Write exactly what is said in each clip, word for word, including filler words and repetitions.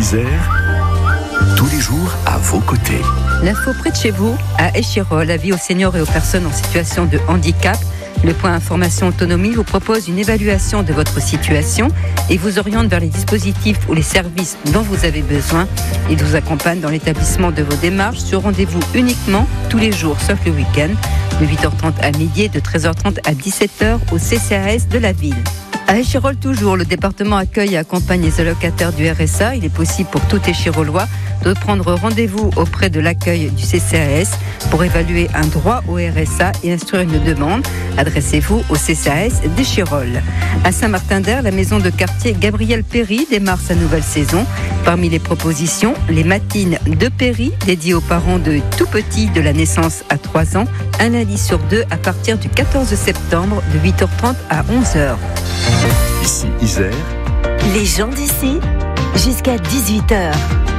Isère, tous les jours à vos côtés. L'info près de chez vous, à Échirol, avis aux seniors et aux personnes en situation de handicap. Le point information autonomie vous propose une évaluation de votre situation et vous oriente vers les dispositifs ou les services dont vous avez besoin. Il vous accompagne dans l'établissement de vos démarches sur rendez-vous uniquement tous les jours, sauf le week-end, de huit heures trente à midi et de treize heures trente à dix-sept heures au C C A S de la ville. À Échirol toujours, le département accueille et accompagne les allocataires du R S A. Il est possible pour tout Échirolois de prendre rendez-vous auprès de l'accueil du C C A S pour évaluer un droit au R S A et instruire une demande. Adressez-vous au C C A S d'Échirol. À Saint-Martin-d'Air, la maison de quartier Gabriel Péry démarre sa nouvelle saison. Parmi les propositions, les matines de Péry, dédiées aux parents de tout petits de la naissance à trois ans, un lundi sur deux à partir du quatorze septembre de huit heures trente à onze heures. Ici Isère, les gens d'ici, jusqu'à dix-huit heures.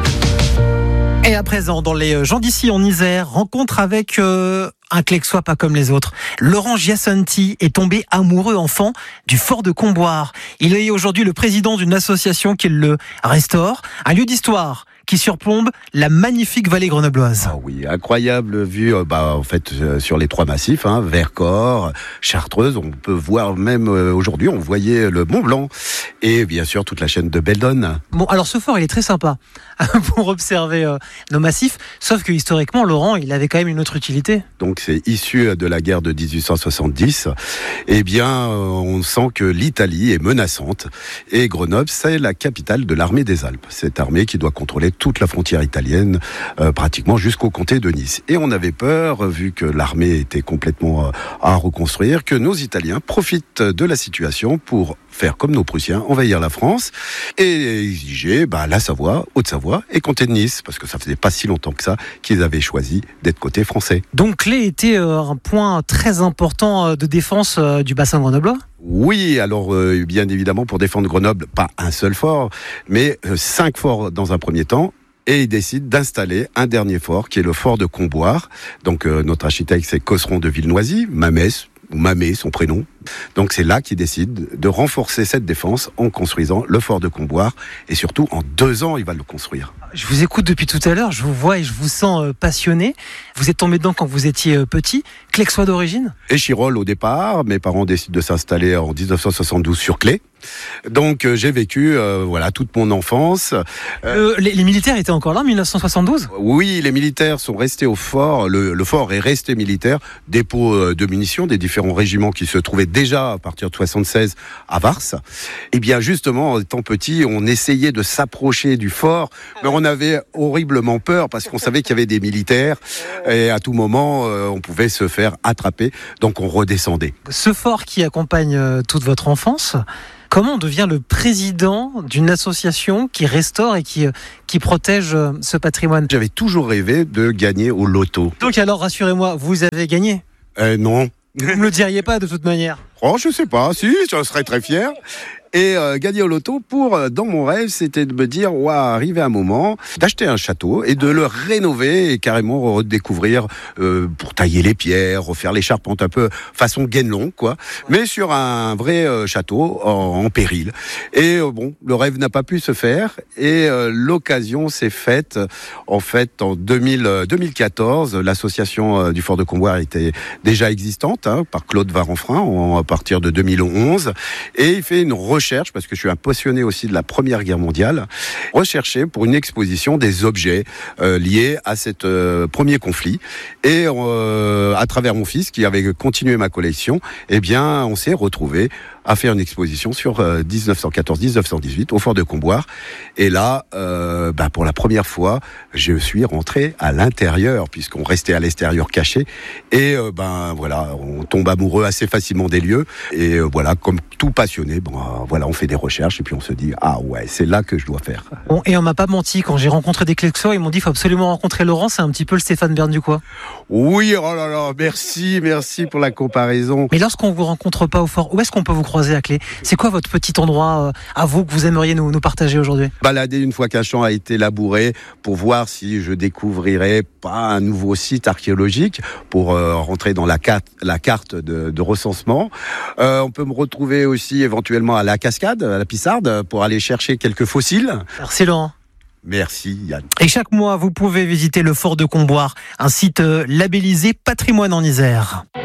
Et à présent, dans les gens d'ici en Isère, rencontre avec euh, un Clexois pas comme les autres. Laurent Giasanti est tombé amoureux enfant du fort de Comboire. Il est aujourd'hui le président d'une association qui le restaure, un lieu d'histoire qui surplombe la magnifique vallée grenobloise. Ah oui, incroyable vue, euh, bah, en fait, euh, sur les trois massifs, hein, Vercors, Chartreuse. On peut voir même euh, aujourd'hui, on voyait le Mont Blanc et bien sûr toute la chaîne de Beldon. Bon, alors ce fort, il est très sympa pour observer euh, nos massifs, sauf que historiquement, Laurent, il avait quand même une autre utilité. Donc c'est issu de la guerre de dix-huit cent soixante-dix. Eh bien, euh, on sent que l'Italie est menaçante et Grenoble, c'est la capitale de l'armée des Alpes. Cette armée qui doit contrôler toute la frontière italienne, euh, pratiquement jusqu'au comté de Nice. Et on avait peur, vu que l'armée était complètement euh, à reconstruire, que nos Italiens profitent de la situation pour faire comme nos Prussiens, envahir la France et exiger bah, la Savoie, Haute-Savoie et comté de Nice, parce que ça faisait pas si longtemps que ça qu'ils avaient choisi d'être côté français. Donc Clé était euh, un point très important euh, de défense euh, du bassin grenoblois ? Oui, alors euh, bien évidemment pour défendre Grenoble, pas un seul fort, mais euh, cinq forts dans un premier temps. Et ils décident d'installer un dernier fort, qui est le fort de Comboire. Donc euh, notre architecte, c'est Cosseron de Villenoisy, Mamès, ou Mamé, son prénom. Donc c'est là qu'ils décident de renforcer cette défense en construisant le fort de Comboire. Et surtout, en deux ans, il va le construire. Je vous écoute depuis tout à l'heure, je vous vois et je vous sens euh, passionné. Vous êtes tombé dedans quand vous étiez euh, petit. Clexois d'origine ? Échirol au départ. Mes parents décident de s'installer en dix-neuf cent soixante-douze sur Clé. Donc euh, j'ai vécu euh, voilà toute mon enfance. Euh, euh, les, les militaires étaient encore là en dix-neuf cent soixante-douze ? Oui, les militaires sont restés au fort. Le, le fort est resté militaire. Dépôt euh, de munitions des différents régiments qui se trouvaient déjà à partir de soixante-seize à Vars. Et bien justement, étant petit, on essayait de s'approcher du fort, mais on avait horriblement peur parce qu'on savait qu'il y avait des militaires et à tout moment, euh, on pouvait se faire attraper. Donc on redescendait. Ce fort qui accompagne euh, toute votre enfance, comment on devient le président d'une association qui restaure et qui, qui protège ce patrimoine ? J'avais toujours rêvé de gagner au loto. Donc alors, rassurez-moi, vous avez gagné ? euh, Non. Vous ne me le diriez pas de toute manière ? Oh, je sais pas. Si, j'en serais très fier. Et euh, gagner au loto, pour euh, dans mon rêve, c'était de me dire, ouais, arriver un moment d'acheter un château et de le rénover et carrément redécouvrir euh, pour tailler les pierres, refaire les charpentes un peu façon Guénelon, quoi. Mais sur un vrai euh, château en, en péril. Et euh, bon, le rêve n'a pas pu se faire et euh, l'occasion s'est faite en fait en deux mille, euh, deux mille quatorze. L'association euh, du Fort de Comboire était déjà existante hein, par Claude Varenfrin en, à partir de deux mille onze et il fait une recherche recherche, parce que je suis un passionné aussi de la Première Guerre mondiale, rechercher pour une exposition des objets euh, liés à cet euh, premier conflit. Et euh, à travers mon fils, qui avait continué ma collection, eh bien, on s'est retrouvé à faire une exposition sur euh, dix-neuf cent quatorze dix-neuf cent dix-huit au fort de Comboire. Et là, euh, bah, pour la première fois, je suis rentré à l'intérieur, puisqu'on restait à l'extérieur caché. Et euh, ben voilà, on tombe amoureux assez facilement des lieux. Et euh, voilà, comme tout passionné, bon, euh, voilà, on fait des recherches et puis on se dit ah ouais, c'est là que je dois faire. Bon, et on m'a pas menti quand j'ai rencontré des Clexois, ils m'ont dit il faut absolument rencontrer Laurent, c'est un petit peu le Stéphane Bern du coin. Oui, oh là là, merci, merci pour la comparaison. Mais lorsqu'on vous rencontre pas au fort, où est-ce qu'on peut vous croiser à Clé ? C'est quoi votre petit endroit euh, à vous que vous aimeriez nous, nous partager aujourd'hui ? Balader une fois qu'un champ a été labouré pour voir si je découvrirais pas un nouveau site archéologique pour euh, rentrer dans la carte, la carte de, de recensement. Euh, on peut me retrouver aussi éventuellement à la cascade, à la Pissarde, pour aller chercher quelques fossiles. Merci Laurent. Merci Yann. Et chaque mois, vous pouvez visiter le fort de Comboire, un site labellisé patrimoine en Isère.